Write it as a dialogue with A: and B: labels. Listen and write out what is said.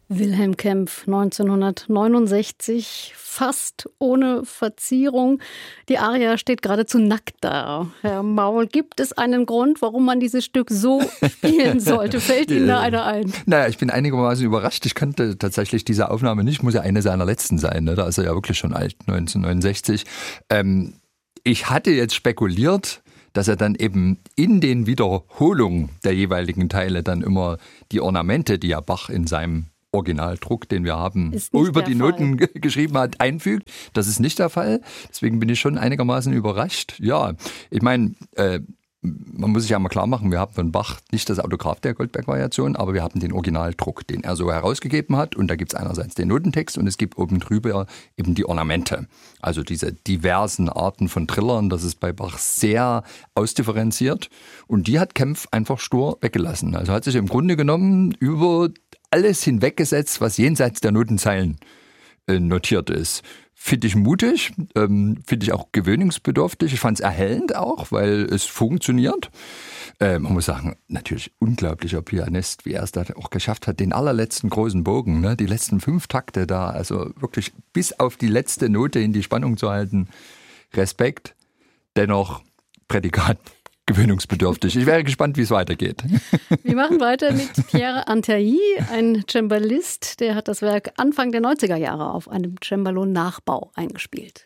A: Wilhelm Kempff, 1969, fast ohne Verzierung. Die Aria steht geradezu nackt da. Herr Maul, gibt es einen Grund, warum man dieses Stück so spielen sollte? Fällt Ihnen da einer ein?
B: Naja, ich bin einigermaßen überrascht. Ich kannte tatsächlich diese Aufnahme nicht. Muss ja eine seiner letzten sein. Ne? Da ist er ja wirklich schon alt, 1969. Ich hatte jetzt spekuliert, dass er dann eben in den Wiederholungen der jeweiligen Teile dann immer die Ornamente, die ja Bach in seinem Originaldruck, den wir haben, über die Noten geschrieben hat, einfügt. Das ist nicht der Fall. Deswegen bin ich schon einigermaßen überrascht. Ja, ich meine, man muss sich ja mal klar machen, wir haben von Bach nicht das Autograph der Goldberg-Variation, aber wir haben den Originaldruck, den er so herausgegeben hat. Und da gibt es einerseits den Notentext und es gibt oben drüber eben die Ornamente. Also diese diversen Arten von Trillern, das ist bei Bach sehr ausdifferenziert. Und die hat Kempff einfach stur weggelassen. Also hat sich im Grunde genommen über alles hinweggesetzt, was jenseits der Notenzeilen notiert ist. Finde ich mutig, finde ich auch gewöhnungsbedürftig. Ich fand es erhellend auch, weil es funktioniert. Man muss sagen, natürlich unglaublicher Pianist, wie er es da auch geschafft hat, den allerletzten großen Bogen, ne, die letzten 5 Takte da, also wirklich bis auf die letzte Note in die Spannung zu halten. Respekt, dennoch Prädikat gewöhnungsbedürftig. Ich wäre gespannt, wie es weitergeht.
A: Wir machen weiter mit Pierre Antailly, ein Cembalist, der hat das Werk Anfang der 90er Jahre auf einem Cembalo-Nachbau eingespielt.